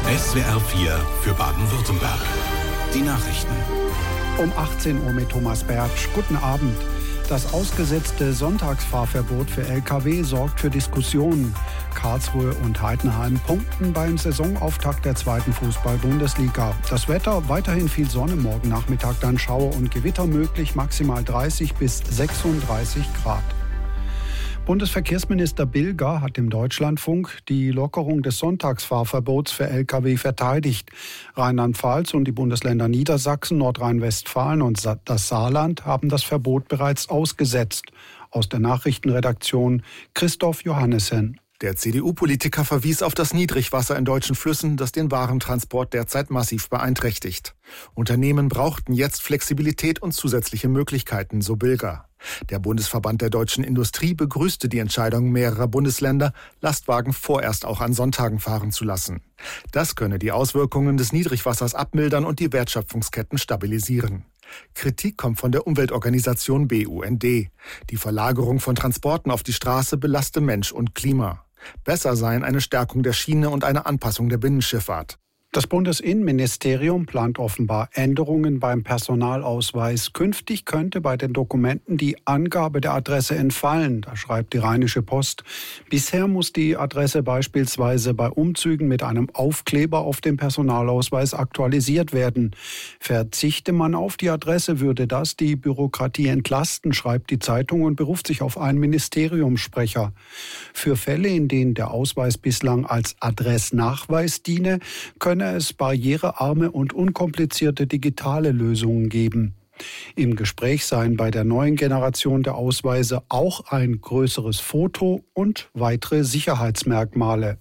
SWR 4 für Baden-Württemberg. Die Nachrichten. Um 18 Uhr mit Thomas Bertsch. Guten Abend. Das ausgesetzte Sonntagsfahrverbot für Lkw sorgt für Diskussionen. Karlsruhe und Heidenheim punkten beim Saisonauftakt der 2. Fußball-Bundesliga. Das Wetter, weiterhin viel Sonne, morgen Nachmittag dann Schauer und Gewitter möglich, maximal 30 bis 36 Grad. Bundesverkehrsminister Bilger hat im Deutschlandfunk die Lockerung des Sonntagsfahrverbots für Lkw verteidigt. Rheinland-Pfalz und die Bundesländer Niedersachsen, Nordrhein-Westfalen und das Saarland haben das Verbot bereits ausgesetzt. Aus der Nachrichtenredaktion Christoph Johannessen. Der CDU-Politiker verwies auf das Niedrigwasser in deutschen Flüssen, das den Warentransport derzeit massiv beeinträchtigt. Unternehmen brauchten jetzt Flexibilität und zusätzliche Möglichkeiten, so Bilger. Der Bundesverband der deutschen Industrie begrüßte die Entscheidung mehrerer Bundesländer, Lastwagen vorerst auch an Sonntagen fahren zu lassen. Das könne die Auswirkungen des Niedrigwassers abmildern und die Wertschöpfungsketten stabilisieren. Kritik kommt von der Umweltorganisation BUND. Die Verlagerung von Transporten auf die Straße belaste Mensch und Klima. Besser seien eine Stärkung der Schiene und eine Anpassung der Binnenschifffahrt. Das Bundesinnenministerium plant offenbar Änderungen beim Personalausweis. Künftig könnte bei den Dokumenten die Angabe der Adresse entfallen, da schreibt die Rheinische Post. Bisher muss die Adresse beispielsweise bei Umzügen mit einem Aufkleber auf dem Personalausweis aktualisiert werden. Verzichte man auf die Adresse, würde das die Bürokratie entlasten, schreibt die Zeitung und beruft sich auf einen Ministeriumssprecher. Für Fälle, in denen der Ausweis bislang als Adressnachweis diene, könne es barrierearme und unkomplizierte digitale Lösungen geben. Im Gespräch seien bei der neuen Generation der Ausweise auch ein größeres Foto und weitere Sicherheitsmerkmale.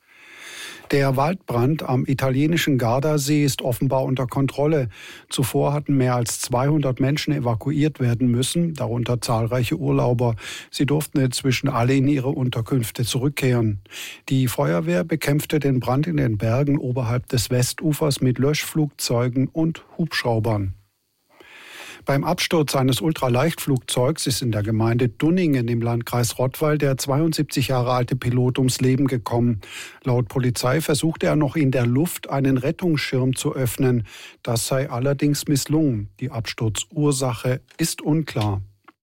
Der Waldbrand am italienischen Gardasee ist offenbar unter Kontrolle. Zuvor hatten mehr als 200 Menschen evakuiert werden müssen, darunter zahlreiche Urlauber. Sie durften inzwischen alle in ihre Unterkünfte zurückkehren. Die Feuerwehr bekämpfte den Brand in den Bergen oberhalb des Westufers mit Löschflugzeugen und Hubschraubern. Beim Absturz eines Ultraleichtflugzeugs ist in der Gemeinde Dunningen im Landkreis Rottweil der 72 Jahre alte Pilot ums Leben gekommen. Laut Polizei versuchte er noch in der Luft einen Rettungsschirm zu öffnen. Das sei allerdings misslungen. Die Absturzursache ist unklar.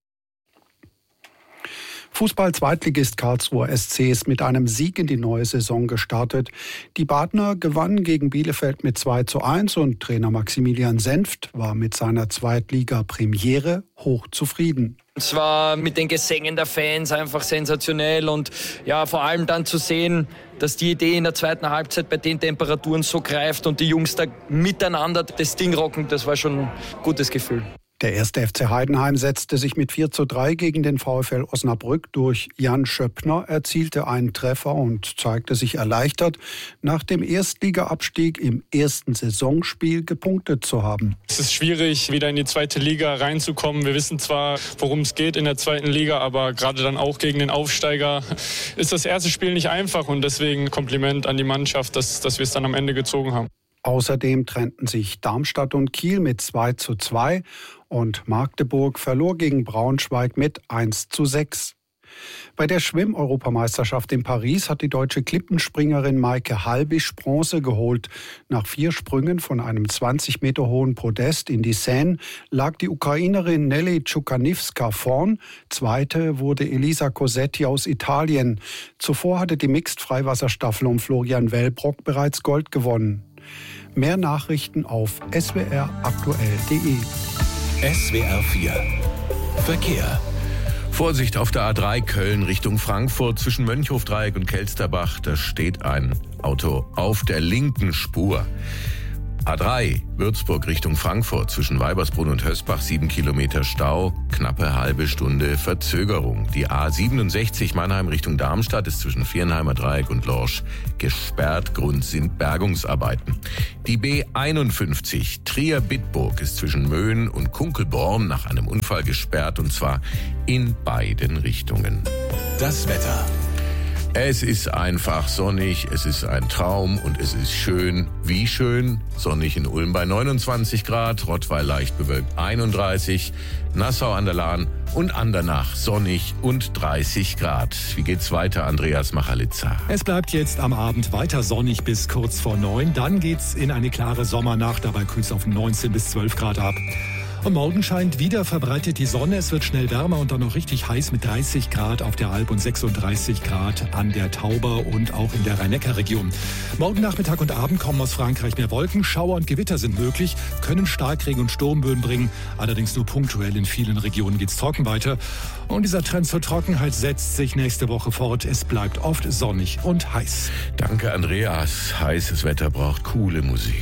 Fußball-Zweitligist Karlsruher SC ist mit einem Sieg in die neue Saison gestartet. Die Badener gewannen gegen Bielefeld mit 2:1 und Trainer Maximilian Senft war mit seiner Zweitliga-Premiere hochzufrieden. Es war mit den Gesängen der Fans einfach sensationell und ja, vor allem dann zu sehen, dass die Idee in der zweiten Halbzeit bei den Temperaturen so greift und die Jungs da miteinander das Ding rocken, das war schon ein gutes Gefühl. Der 1. FC Heidenheim setzte sich mit 4:3 gegen den VfL Osnabrück durch. Jan Schöppner erzielte einen Treffer und zeigte sich erleichtert, nach dem Erstliga-Abstieg im ersten Saisonspiel gepunktet zu haben. Es ist schwierig, wieder in die zweite Liga reinzukommen. Wir wissen zwar, worum es geht in der zweiten Liga, aber gerade dann auch gegen den Aufsteiger ist das erste Spiel nicht einfach und deswegen Kompliment an die Mannschaft, dass wir es dann am Ende gezogen haben. Außerdem trennten sich Darmstadt und Kiel mit 2:2 und Magdeburg verlor gegen Braunschweig mit 1:6. Bei der Schwimm-Europameisterschaft in Paris hat die deutsche Klippenspringerin Maike Halbisch Bronze geholt. Nach 4 Sprüngen von einem 20 Meter hohen Podest in die Seine lag die Ukrainerin Nelly Tschukaniwska vorn. Zweite wurde Elisa Cosetti aus Italien. Zuvor hatte die Mixed-Freiwasserstaffel um Florian Wellbrock bereits Gold gewonnen. Mehr Nachrichten auf swraktuell.de. SWR 4 Verkehr. Vorsicht auf der A3 Köln Richtung Frankfurt zwischen Mönchhofdreieck und Kelsterbach. Da steht ein Auto auf der linken Spur. A3 Würzburg Richtung Frankfurt zwischen Weibersbrunn und Hösbach 7 Kilometer Stau, knappe halbe Stunde Verzögerung. Die A67 Mannheim Richtung Darmstadt ist zwischen Viernheimer Dreieck und Lorsch gesperrt. Grund sind Bergungsarbeiten. Die B51 Trier-Bitburg ist zwischen Möhn und Kunkelborn nach einem Unfall gesperrt und zwar in beiden Richtungen. Das Wetter. Es ist einfach sonnig, es ist ein Traum und es ist schön. Wie schön? Sonnig in Ulm bei 29 Grad, Rottweil leicht bewölkt 31, Nassau an der Lahn und Andernach sonnig und 30 Grad. Wie geht's weiter, Andreas Machalitza? Es bleibt jetzt am Abend weiter sonnig bis kurz vor 9. Dann geht's in eine klare Sommernacht, dabei kühlt's auf 19 bis 12 Grad ab. Und morgen scheint wieder verbreitet die Sonne. Es wird schnell wärmer und dann noch richtig heiß mit 30 Grad auf der Alp und 36 Grad an der Tauber und auch in der Rhein-Neckar-Region. Morgen Nachmittag und Abend kommen aus Frankreich mehr Wolken. Schauer und Gewitter sind möglich, können Starkregen und Sturmböen bringen. Allerdings nur punktuell. In vielen Regionen geht's trocken weiter. Und dieser Trend zur Trockenheit setzt sich nächste Woche fort. Es bleibt oft sonnig und heiß. Danke, Andreas. Heißes Wetter braucht coole Musik.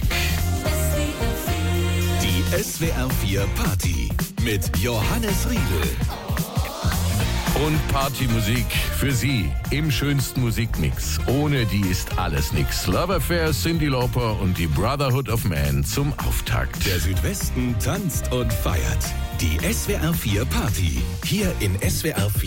Die SWR 4 Party mit Johannes Riedl. Und Partymusik für Sie im schönsten Musikmix. Ohne die ist alles nix. Love Affair, Cyndi Lauper und die Brotherhood of Man zum Auftakt. Der Südwesten tanzt und feiert. Die SWR 4 Party. Hier in SWR 4.